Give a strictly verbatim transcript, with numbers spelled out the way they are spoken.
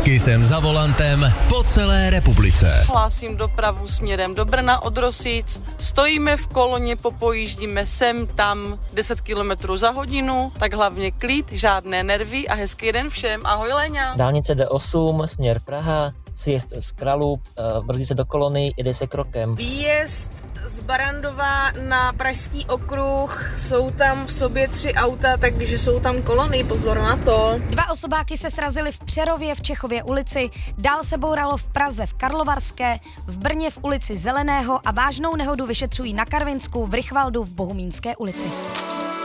Vždycky jsem za volantem po celé republice. Hlásím dopravu směrem do Brna od Rosic. Stojíme v koloně, popojíždíme sem, tam deset kilometrů za hodinu, tak hlavně klid, žádné nervy a hezký den všem. Ahoj Léňa. Dálnice D osm, směr Praha, sjezd z Kralub, brzy se do kolony, jede se krokem. Výjezd z Barandova na Pražský okruh, jsou tam v sobě tři auta, takže jsou tam kolony, pozor na to. Dva osobáky se srazily v Přerově v Čechově ulici, dál se bouralo v Praze v Karlovarské, v Brně v ulici Zeleného a vážnou nehodu vyšetřují na Karvinsku, v Rychvaldu v Bohumínské ulici.